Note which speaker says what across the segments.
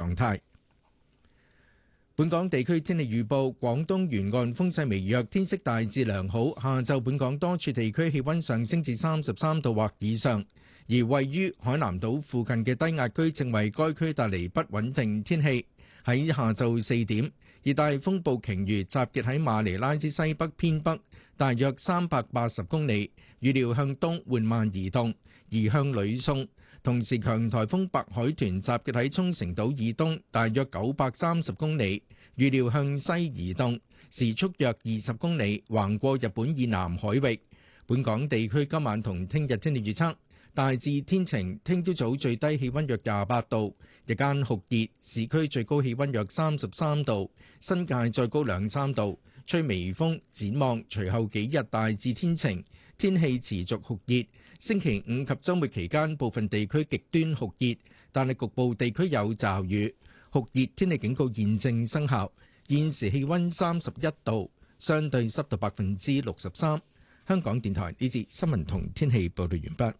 Speaker 1: 狀態。本港地區天氣預報，廣東沿岸風勢微弱，天色大致良好。下晝本港多處地區氣溫上升至33度或以上，而位於海南島附近嘅低壓區正為該區帶嚟不穩定天氣。喺下晝4點，熱帶風暴鯨魚集結喺馬尼拉之西北偏北，大約380公里，預料向東緩慢移動，移向呂宋。同時，強颱風白海豚集結喺沖繩島以東，大約930公里，預料向西移動，時速約20公里，橫過日本以南海域。本港地區今晚同聽日天氣預測大致天晴，聽朝早最低氣溫約28度，日間酷熱，市區最高氣溫約33度，新界再高2-3度，吹微風。展望隨後幾日大致天晴，天氣持續酷熱。星期五及週末期間，部分地區極端酷熱，但係局部地區有驟雨。酷熱天氣警告現正生效。現時氣溫31度，相對濕度63%。香港電台呢節新聞同天氣報道完畢。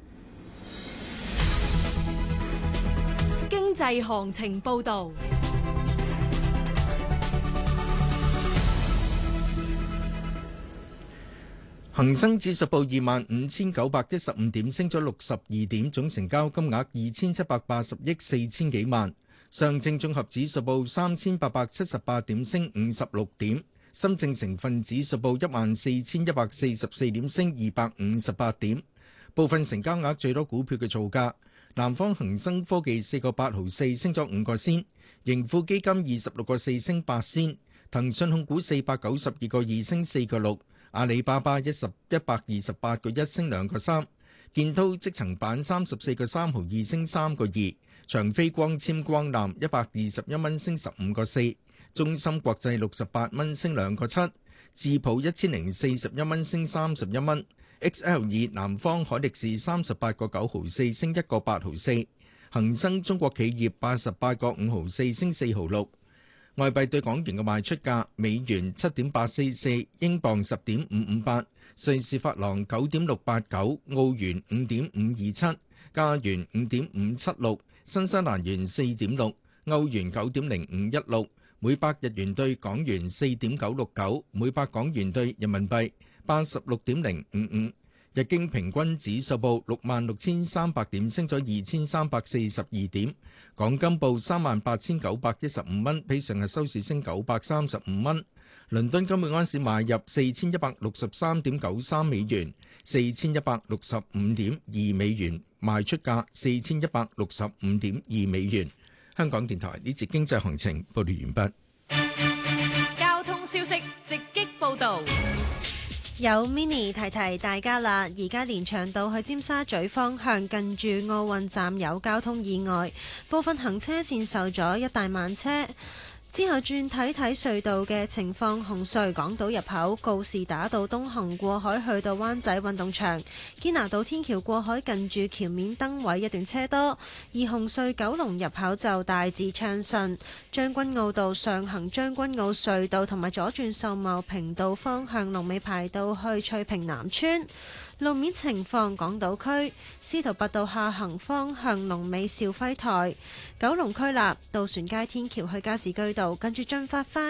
Speaker 2: 經濟行情報道。
Speaker 1: 恒生指數報25,915點，升咗62點，總成交金額2,780億4千幾萬。上證綜合指數報3,878點，升56點。深證成分指數報14,144點，升258點。部分成交額最多股票嘅造價：南方恒生科技4個8毫4，升咗5個仙；盈富基金26個4，升8仙；騰訊控股492個2，升4個6。阿里巴巴128個1，升2個3，建滔積層板34個3毫2，升3個2，長飛光纖光纜121蚊，升15個4，中芯國際68蚊，升2個7，智普1041蚊，升31蚊，XL2南方海力士38個9毫4，升1個8毫4，恒生中國企業88個5毫4，升4毫6。外幣對港元嘅賣出價：美元7.844，英鎊10.558，瑞士法郎9.689，澳元5.527，加元5.576，新西蘭元4.6，歐元9.0516，每百日元對港元4.969，每百港元對人民幣86.055。日經平均指數報66,300點，升咗2,342點。港金報38,915蚊，比上日收市升935蚊。倫敦金每盎司買入4163.93美元，4165.2美元，賣出價4165.2美元。香港電台呢節經濟行情報道完
Speaker 2: 畢。交通消息直擊報道。
Speaker 3: 有 mini 提提大家啦，而家連翔道去尖沙咀方向近住奧運站有交通意外，部分行車線受阻，一帶慢車。之後轉睇睇隧道嘅情況，紅隧港島入口告士打道東行過海去到灣仔運動場，堅拿道天橋過海近住橋面燈位一段車多，而紅隧九龍入口就大致暢順。將軍澳道上行將軍澳隧道同埋左轉秀茂坪道方向龍尾排到去翠屏南村。路面情況，港島區司徒拔道下行方向龍尾兆輝台，九龍區立渡船街天橋去加士居道近住進發花